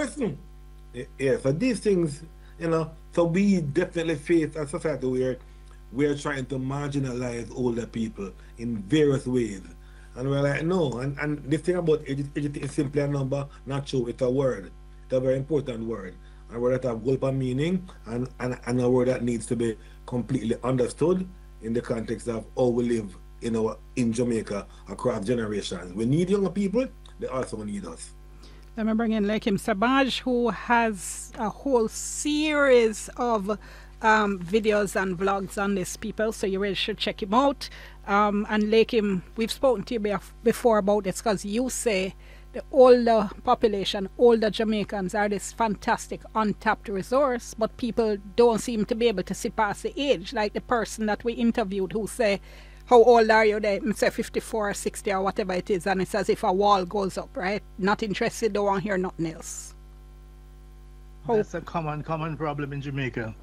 question. Yeah, so these things, so we definitely face a society where we're trying to marginalize older people in various ways. And we're like, no. And this thing about age is simply a number, not true. It's a word. It's a very important word. A word that have global meaning and a word that needs to be completely understood in the context of how we live in Jamaica across generations. We need younger people, they also need us. Let me bring in Lakim Sabaj, who has a whole series of videos and vlogs on this, people, so you really should check him out. And Lakim, we've spoken to you before about this because you say the older population, older Jamaicans are this fantastic untapped resource, but people don't seem to be able to see past the age. Like the person that we interviewed who say, how old are you? They say 54 or 60 or whatever it is, and it's as if a wall goes up, right? Not interested, don't want to hear nothing else. That's a common problem in Jamaica.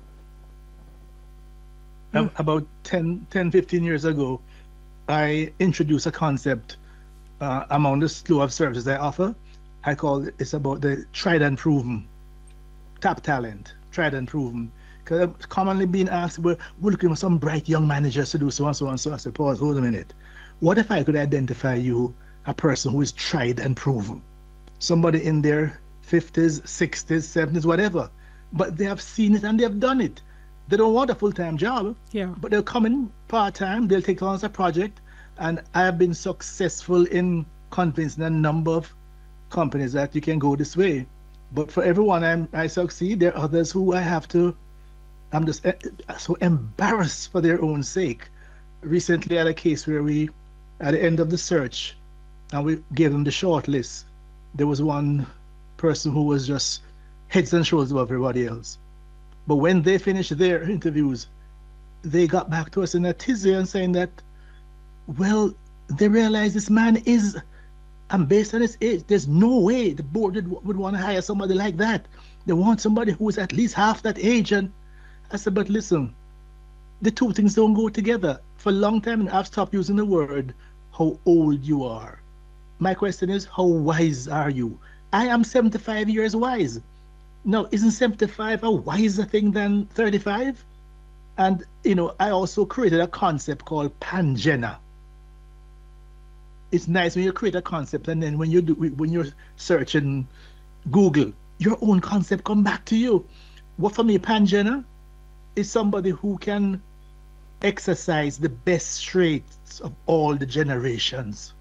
About 15 years ago, I introduced a concept among the slew of services I offer. I call it's about the tried and proven top talent, tried and proven. Because I'm commonly being asked, we're looking for some bright young managers to do so and so and so. I said, pause, hold a minute. What if I could identify you, a person who is tried and proven? Somebody in their 50s, 60s, 70s, whatever. But they have seen it and they have done it. They don't want a full-time job, but they'll come in part-time, they'll take on as a project. And I have been successful in convincing a number of companies that you can go this way. But for everyone I succeed, there are others who I'm just so embarrassed for their own sake. Recently, I had a case where at the end of the search, and we gave them the short list, there was one person who was just heads and shoulders above everybody else. But when they finished their interviews, they got back to us in a tizzy and saying that, well, they realized this man is, and based on his age, there's no way the board would want to hire somebody like that. They want somebody who is at least half that age. And I said, but listen, the two things don't go together. For a long time, I've stopped using the word how old you are. My question is, how wise are you? I am 75 years wise. Now, isn't 75 a wiser thing than 35? And, I also created a concept called Pangena. It's nice when you create a concept and then when you're searching Google, your own concept come back to you. What for me, Pangena is somebody who can exercise the best traits of all the generations,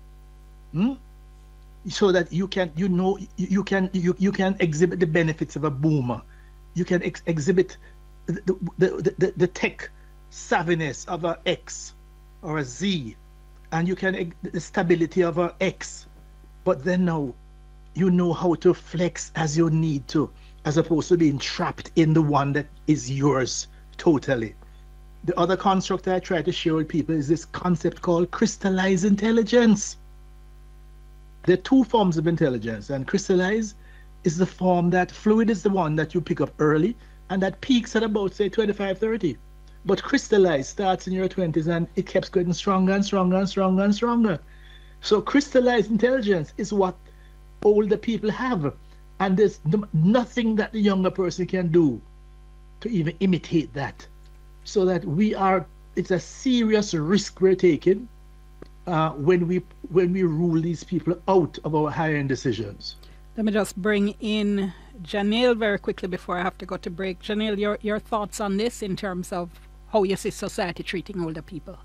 so that you can exhibit the benefits of a boomer. You can exhibit the tech savviness of an X or a Z, and you can the stability of an X. But then now you know how to flex as you need to, as opposed to being trapped in the one that is yours totally. The other construct I try to share with people is this concept called crystallized intelligence. There are two forms of intelligence, and crystallized is the form that fluid is the one that you pick up early and that peaks at about, say, 25, 30. But crystallized starts in your 20s and it keeps getting stronger and stronger and stronger and stronger. So crystallized intelligence is what older people have. And there's nothing that the younger person can do to even imitate that. So that it's a serious risk we're taking when we rule these people out of our higher-end decisions. Let me just bring in Janelle very quickly before I have to go to break. Janelle, your thoughts on this in terms of how you see society treating older people?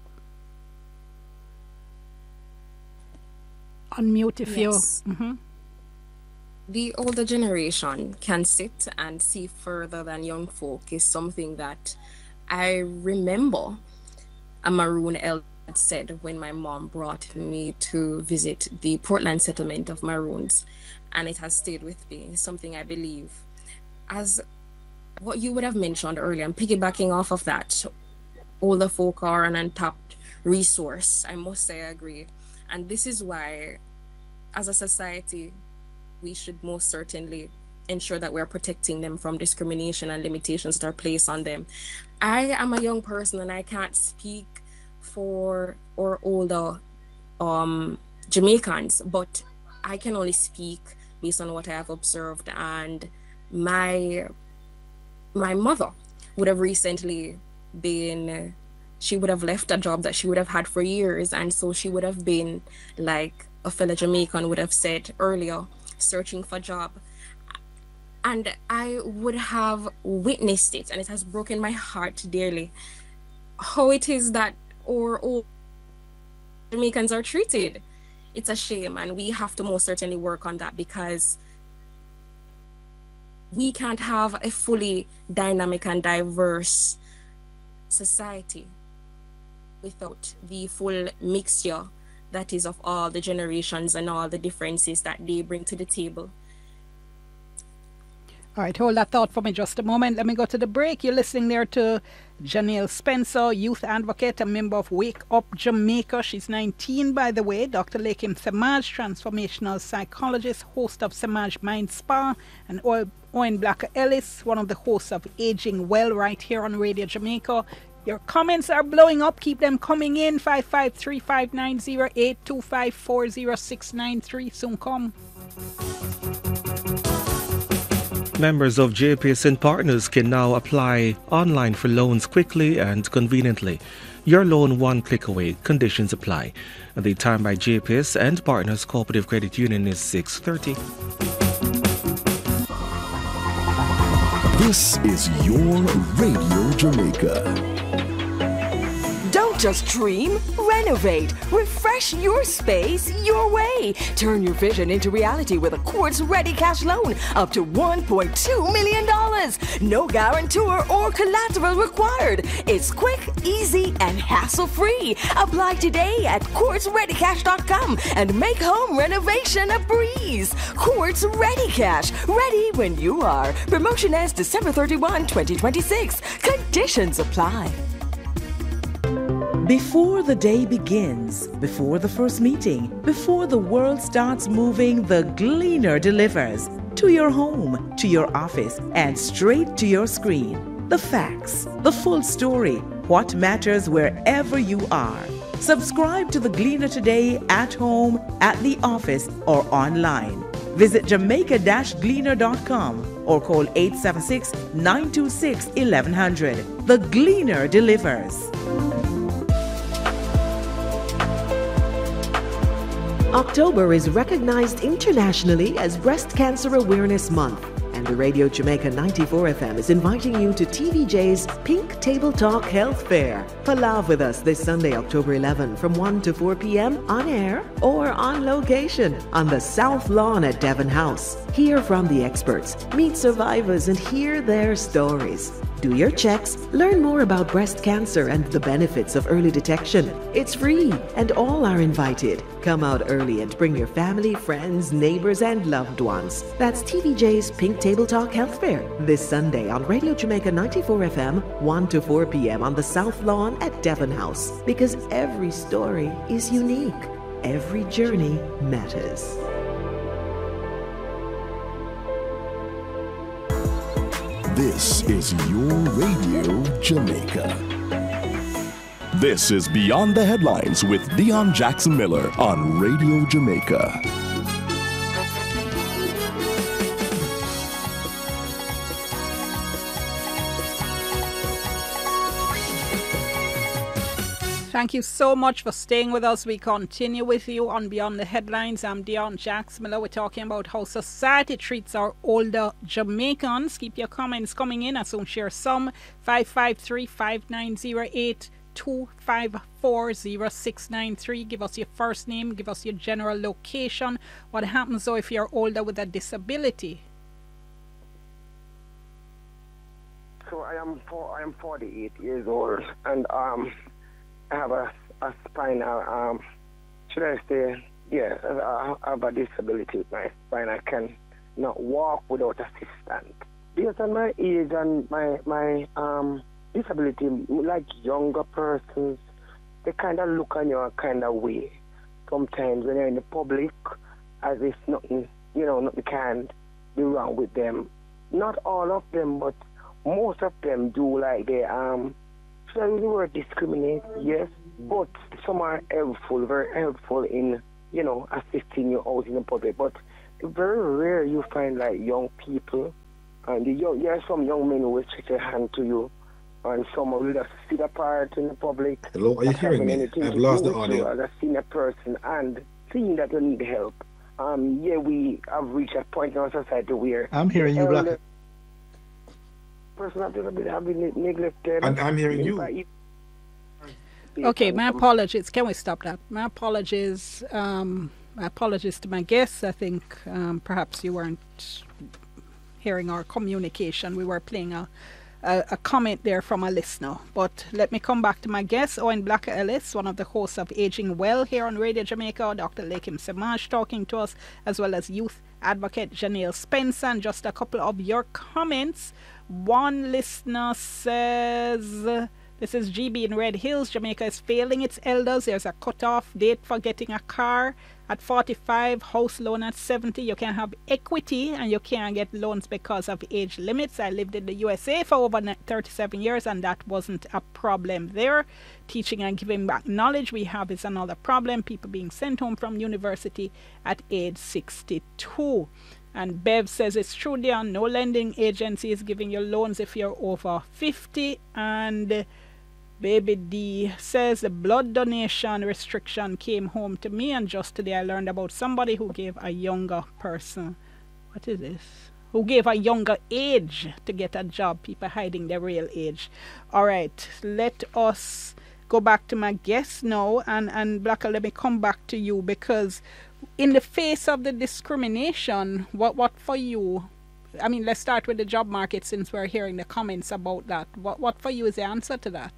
Unmute if you... The older generation can sit and see further than young folk is something that I remember a Maroon elder said when my mom brought me to visit the Portland settlement of Maroons, and it has stayed with me. It's something I believe. As what you would have mentioned earlier, and piggybacking off of that, older folk are an untapped resource. I must say I agree. And this is why, as a society, we should most certainly ensure that we're protecting them from discrimination and limitations that are placed on them. I am a young person and I can't speak for or older Jamaicans, but I can only speak based on what I have observed. And my mother would have recently been, she would have left a job that she would have had for years, and so she would have been, like a fellow Jamaican would have said earlier, searching for a job. And I would have witnessed it, and it has broken my heart dearly, how it is that all Jamaicans are treated. It's a shame, and we have to most certainly work on that, because we can't have a fully dynamic and diverse society without the full mixture that is of all the generations and all the differences that they bring to the table. All right, hold that thought for me just a moment. Let me go to the break. You're listening there to Janelle Spencer, youth advocate, a member of Wake Up Jamaica. She's 19, by the way. Dr. Lakim Samaj, transformational psychologist, host of Samaj Mind Spa, and Owen Blacker Ellis, one of the hosts of Aging Well right here on Radio Jamaica. Your comments are blowing up. Keep them coming in. 553-590-8254-0693. Soon come. Members of JPS and partners can now apply online for loans quickly and conveniently. Your loan one click away. Conditions apply. The time by JPS and partners Cooperative Credit Union is 6:30. This is your Radio Jamaica. Don't just dream, renovate, refresh your space your way. Turn your vision into reality with a Quartz Ready Cash loan up to $1.2 million. No guarantor or collateral required. It's quick, easy, and hassle-free. Apply today at quartzreadycash.com and make home renovation a breeze. Quartz Ready Cash, ready when you are. Promotion ends December 31, 2026. Conditions apply. Before the day begins, before the first meeting, before the world starts moving, the Gleaner delivers to your home, to your office, and straight to your screen. The facts, the full story, what matters wherever you are. Subscribe to the Gleaner today at home, at the office, or online. Visit jamaica-gleaner.com or call 876-926-1100. The Gleaner delivers. October is recognized internationally as Breast Cancer Awareness Month, and the Radio Jamaica 94 FM is inviting you to TVJ's Pink Table Talk Health Fair. Palav with us this Sunday, October 11, from 1 to 4 p.m. on air or on location on the South Lawn at Devon House. Hear from the experts, meet survivors, and hear their stories. Do your checks, learn more about breast cancer and the benefits of early detection. It's free and all are invited. Come out early and bring your family, friends, neighbors, and loved ones. That's TVJ's Pink Table Talk Health Fair this Sunday on Radio Jamaica 94 FM, 1 to 4 p.m. on the South Lawn at Devon House. Because every story is unique. Every journey matters. This is your Radio Jamaica. This is Beyond the Headlines with Dion Jackson Miller on Radio Jamaica. Thank you so much for staying with us. We continue with you on Beyond the Headlines. I'm Dion Jackson Miller. We're talking about how society treats our older Jamaicans. Keep your comments coming in. I soon share some. 553-590-8254-0693. Give us your first name. Give us your general location. What happens though if you're older with a disability? So I am 48 years old, and I have a spinal, should I say, yeah, I have a disability with my spine. I can not walk without assistance. Based on my age and my disability, like younger persons, they kind of look on you a kind of way. Sometimes when you're in the public, as if nothing can be wrong with them. Not all of them, but most of them do, like they should I use the word discriminate? Yes, but some are helpful, very helpful in assisting you out in the public. But very rare you find like young people, and there are some young men who will stretch a hand to you, and some will just sit apart in the public. Hello, are you hearing me? I've lost the audio. As a senior person and seeing that you need help. Yeah, we have reached a point in our society where I'm hearing you, Black. Person have been neglected. And I'm hearing you. Okay, my apologies. Can we stop that? My apologies. My apologies to my guests. I think perhaps you weren't hearing our communication. We were playing a comment there from a listener. But let me come back to my guest, Owen Black Ellis, one of the hosts of Aging Well here on Radio Jamaica, Dr. Lakim Semaj talking to us, as well as youth advocate Janelle Spencer. And just a couple of your comments. One listener says, this is GB in Red Hills, Jamaica is failing its elders. There's a cutoff date for getting a car at 45, house loan at 70. You can have equity and you can't get loans because of age limits. I lived in the USA for over 37 years and that wasn't a problem there. Teaching and giving back knowledge we have is another problem. People being sent home from university at age 62. And Bev says it's true, Dion, no lending agency is giving you loans if you're over 50. And Baby D says the blood donation restriction came home to me, and just today I learned about somebody who gave a younger person, what is this? Who gave a younger age to get a job. People hiding their real age. All right, let us go back to my guest now, and Blacker, let me come back to you, because in the face of the discrimination, what for you? I mean, let's start with the job market since we're hearing the comments about that. What for you is the answer to that?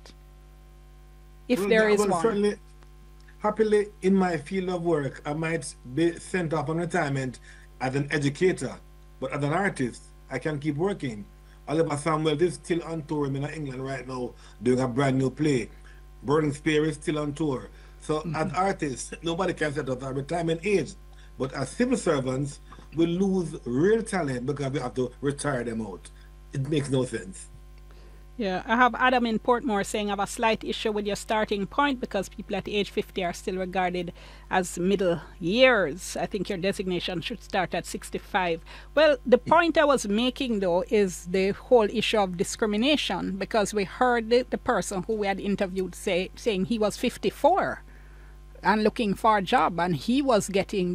If there is one. Certainly, happily, in my field of work, I might be sent off on retirement as an educator, but as an artist, I can keep working. Oliver Samuel is still on tour in England right now, doing a brand new play. Burning Spear is still on tour. So as artists, nobody can set us a retirement age. But as civil servants, we lose real talent because we have to retire them out. It makes no sense. Yeah, I have Adam in Portmore saying I have a slight issue with your starting point because people at age 50 are still regarded as middle years. I think your designation should start at 65. Well, the point I was making, though, is the whole issue of discrimination, because we heard the person who we had interviewed saying he was 54 and looking for a job, and he was getting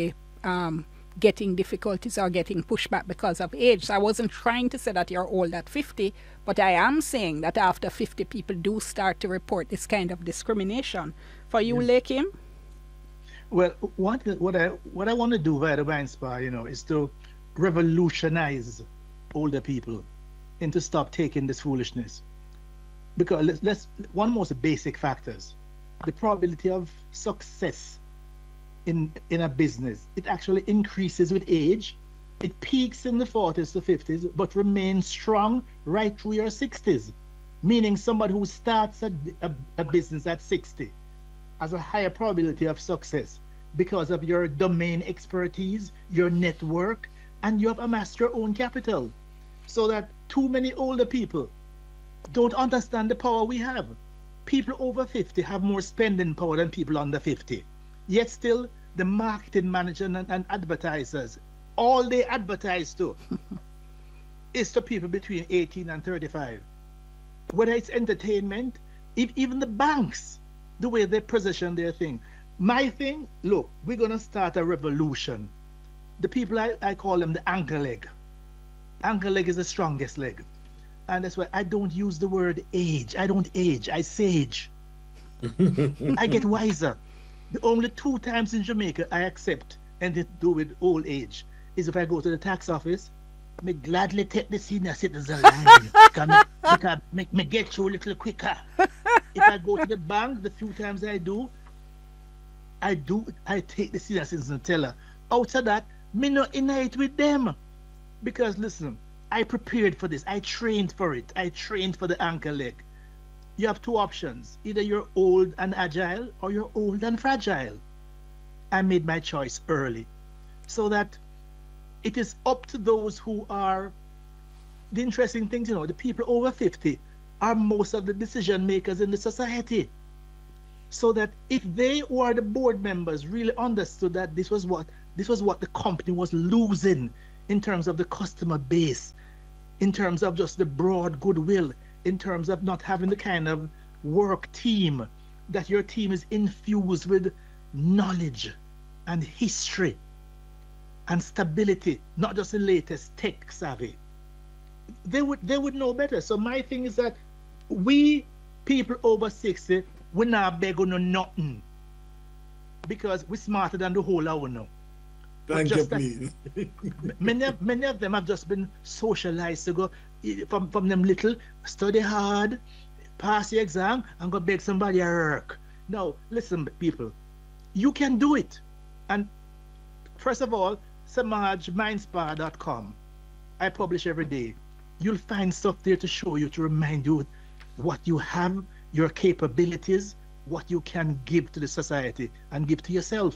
getting difficulties or getting pushback because of age. So I wasn't trying to say that you're old at 50, but I am saying that after 50 people do start to report this kind of discrimination. For you, Lakim? Well, what I want to do via the Wine Spa, is to revolutionize older people and to stop taking this foolishness. Because one most basic factors, the probability of success in a business, it actually increases with age. It peaks in the 40s to 50s, but remains strong right through your 60s. Meaning somebody who starts a business at 60 has a higher probability of success because of your domain expertise, your network, and you have amassed your own capital. So that too many older people don't understand the power we have. People over 50 have more spending power than people under 50. Yet still, the marketing manager and advertisers, all they advertise to is to people between 18 and 35. Whether it's entertainment, even the banks, the way they position their thing. My thing, look, we're going to start a revolution. The people, I call them the anchor leg. Anchor leg is the strongest leg. And that's why I don't use the word age. I don't age, I sage. I get wiser. The only 2 times in Jamaica I accept anything to do with old age is if I go to the tax office, me gladly take the senior citizen line because me get you a little quicker. If I go to the bank, the few times I take the senior citizen teller. Outside that, me not in it with them. Because listen, I prepared for this. I trained for it. I trained for the anchor leg. You have 2 options. Either you're old and agile or you're old and fragile. I made my choice early. So that it is up to those who are, the interesting things, the people over 50 are most of the decision makers in the society. so that if they who are the board members really understood that this was what the company was losing in terms of the customer base, in terms of just the broad goodwill, in terms of not having the kind of work team, that your team is infused with knowledge and history and stability, not just the latest tech savvy, they would know better. So my thing is that we people over 60, we not beg on nothing, because we're smarter than the whole hour now. Thank you, please. many of them have just been socialized to go from them little, study hard, pass the exam, and go beg somebody a work. Now, listen, people, you can do it. And first of all, samajmindspa.com. I publish every day. You'll find stuff there to show you, to remind you what you have, your capabilities, what you can give to the society and give to yourself.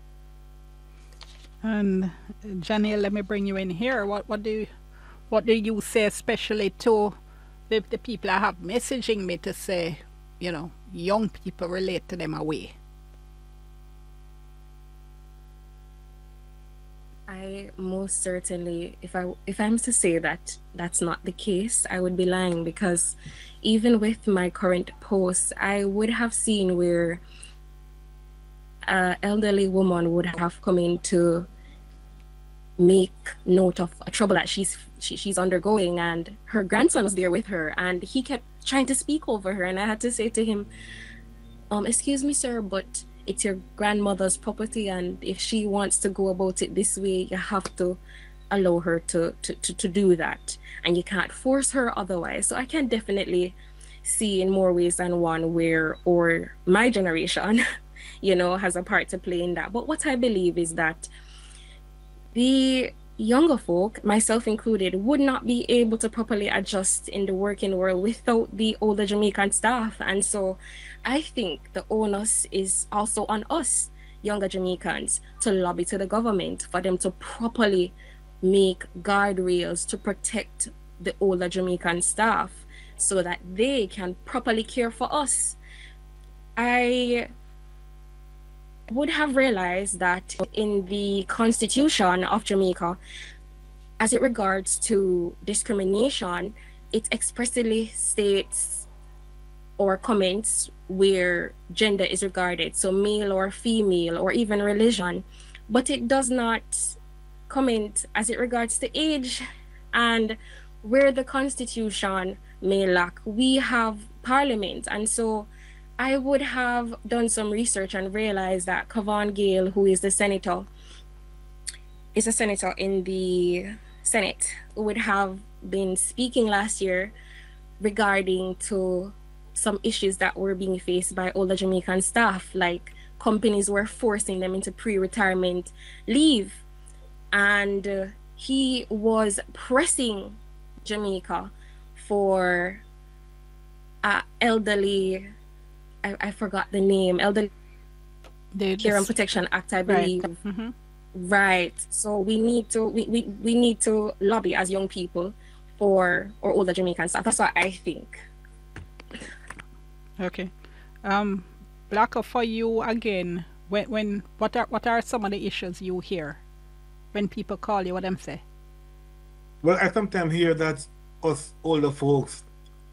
And Janelle, let me bring you in here. What do you say, especially to the people that have messaging me to say, you know, young people relate to them away? I most certainly, if I'm to say that that's not the case, I would be lying, because even with my current posts, I would have seen where an elderly woman would have come in to make note of a trouble that she's undergoing, and her grandson was there with her, and he kept trying to speak over her, and I had to say to him, excuse me, sir, but it's your grandmother's property, and if she wants to go about it this way, you have to allow her to do that, and you can't force her otherwise. So I can definitely see in more ways than one where, or my generation, you know, has a part to play in that. But what I believe is that the younger folk, myself included, would not be able to properly adjust in the working world without the older Jamaican staff. And so I think the onus is also on us, younger Jamaicans, to lobby to the government for them to properly make guardrails to protect the older Jamaican staff so that they can properly care for us. I would have realized that in the Constitution of Jamaica, as it regards to discrimination, it expressly states or comments where gender is regarded, so male or female or even religion, but it does not comment as it regards to age. And where the Constitution may lack, we have Parliament. And so I would have done some research and realized that Kavon Gale, who is a senator in the Senate, would have been speaking last year regarding to some issues that were being faced by older Jamaican staff, like companies were forcing them into pre-retirement leave. And he was pressing Jamaica for elderly, I forgot the name, Elderly Care and Protection Act, I believe. Right. Mm-hmm. Right. So we need to lobby as young people for our older Jamaican staff. That's what I think. Okay. Blacko, for you again, what are some of the issues you hear when people call you? What them say? Well, I sometimes hear that us older folks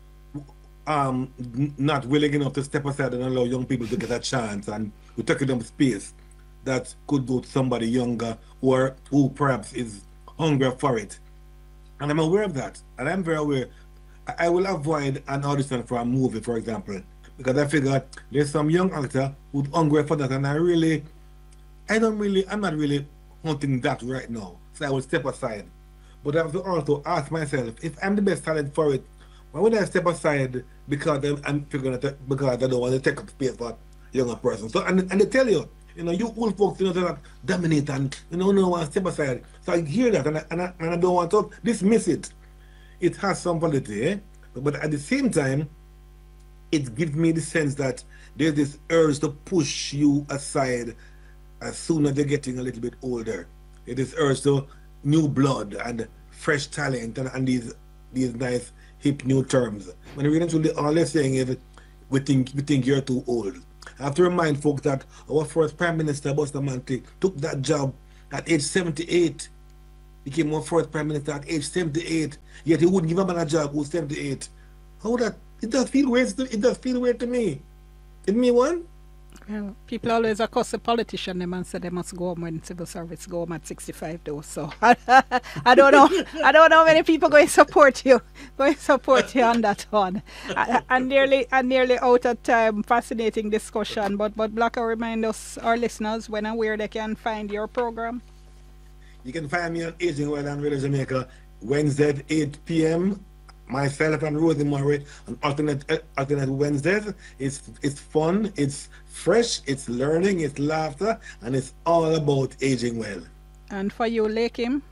not willing enough to step aside and allow young people to get a chance, and we're taking them space that could go to somebody younger or who perhaps is hungry for it. And I'm aware of that, and I'm very aware. I will avoid an audition for a movie, for example, because I figure there's some young actor who's hungry for that, and I'm not really hunting that right now, so I will step aside. But I have to also ask myself, if I'm the best talent for it, why would I step aside because I'm figuring that because I don't want to take up space for a younger person? So and they tell you, you old folks, they're not dominate and no want to step aside. So I hear that and I don't want to dismiss it. It has some validity, but at the same time, it gives me the sense that there's this urge to push you aside as soon as they're getting a little bit older. It is urge to new blood and fresh talent and these nice hip new terms. When really truly all they're saying is we think you're too old. I have to remind folks that our first Prime Minister, Buster Mantic, took that job at age 78. Became our first Prime Minister at age 78. Yet he wouldn't give a man a job who's 78. How that? It does feel weird. It does feel weird to me. Give me one. Well, people always accuse the politician them and say they must go home when civil service go home at 65 though. So I don't know. I don't know how many people going to support you. Going to support you on that one. I'm nearly out of time. Fascinating discussion. But Blacka, remind us, our listeners, when and where they can find your program. You can find me on Aging Well on Radio Jamaica Wednesday at 8 p.m. Myself and Rosie Murray on alternate Wednesdays. It's fun, it's fresh, it's learning, it's laughter, and it's all about aging well. And for you, Lakim?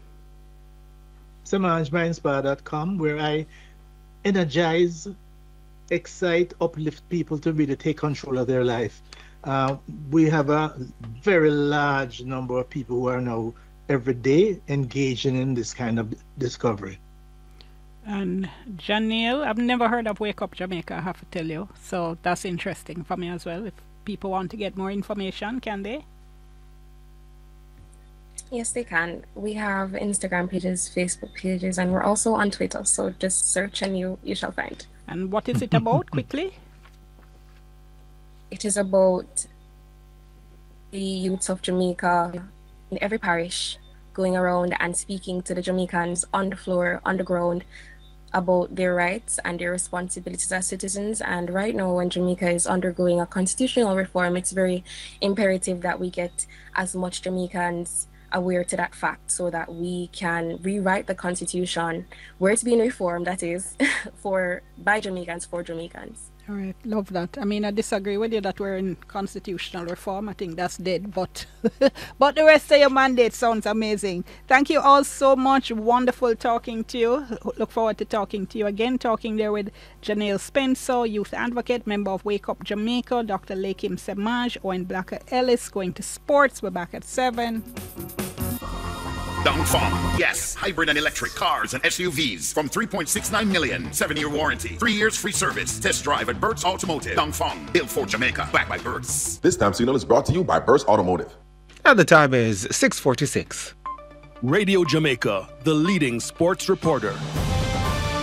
SamageMindSpa.com, where I energize, excite, uplift people to really take control of their life. We have a very large number of people who are now every day engaging in this kind of discovery. And Janelle, I've never heard of Wake Up Jamaica, I have to tell you. So that's interesting for me as well. If people want to get more information, can they? Yes, they can. We have Instagram pages, Facebook pages, and we're also on Twitter. So just search and you shall find. And what is it about, quickly? It is about the youths of Jamaica in every parish going around and speaking to the Jamaicans on the floor, on the ground, about their rights and their responsibilities as citizens. And right now, when Jamaica is undergoing a constitutional reform, it's very imperative that we get as much Jamaicans aware to that fact so that we can rewrite the constitution where it's being reformed, that is, by Jamaicans for Jamaicans. All right, love that. I mean, I disagree with you that we're in constitutional reform. I think that's dead, but but the rest of your mandate sounds amazing. Thank you all so much. Wonderful talking to you. Look forward to talking to you again. Talking there with Janelle Spencer, youth advocate, member of Wake Up Jamaica, Dr. Lakim Semaj, Owen Blacka Ellis, going to sports. We're back at 7. Dongfeng. Yes, hybrid and electric cars and SUVs from 3.69 million, 7-year warranty, 3 years free service. Test drive at Burt's Automotive. Dongfeng, built for Jamaica, backed by Burt's. This time signal is brought to you by Burt's Automotive. And the time is 6:46. Radio Jamaica, the leading sports reporter.